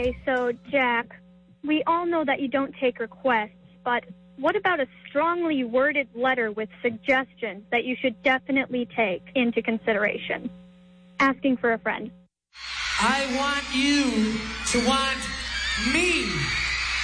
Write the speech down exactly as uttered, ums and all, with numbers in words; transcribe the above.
Okay, so, Jack, we all know that you don't take requests, but what about a strongly worded letter with suggestions that you should definitely take into consideration? Asking for a friend. I want you to want me.